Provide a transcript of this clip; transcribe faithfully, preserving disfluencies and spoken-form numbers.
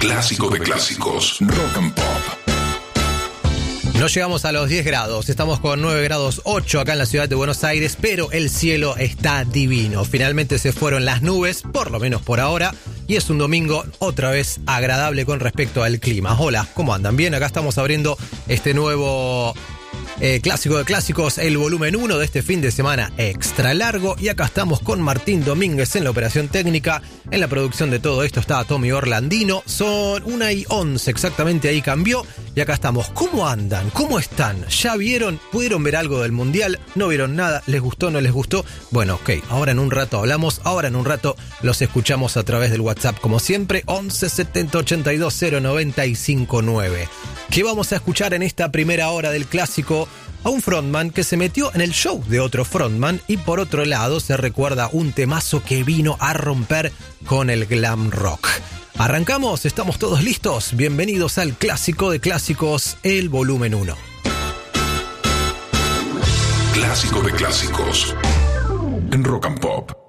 Clásico de clásicos. Rock and Pop. No llegamos a los diez grados, estamos con nueve grados ocho acá en la ciudad de Buenos Aires, pero el cielo está divino. Finalmente se fueron las nubes, por lo menos por ahora, y es un domingo otra vez agradable con respecto al clima. Hola, ¿cómo andan? Bien, acá estamos abriendo este nuevo eh, clásico de clásicos, el volumen uno de este fin de semana extra largo, y acá estamos con Martín Domínguez en la operación técnica. En la producción de todo esto está Tommy Orlandino. Son una y once exactamente, ahí cambió. Y acá estamos. ¿Cómo andan? ¿Cómo están? ¿Ya vieron? ¿Pudieron ver algo del Mundial? ¿No vieron nada? ¿Les gustó? ¿No les gustó? Bueno, ok. Ahora en un rato hablamos. Ahora en un rato los escuchamos a través del WhatsApp. Como siempre, once setenta ochenta y dos cero noventa y cinco nueve. ¿Qué vamos a escuchar en esta primera hora del clásico? A un frontman que se metió en el show de otro frontman, y por otro lado se recuerda un temazo que vino a romper con el glam rock. Arrancamos, estamos todos listos. Bienvenidos al clásico de clásicos, el volumen uno. Clásico de clásicos en Rock and Pop.